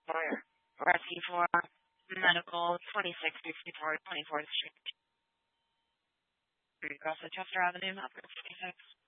Rescue for Medical, 2654 24th Street. Across the Chester Avenue, Upper 56.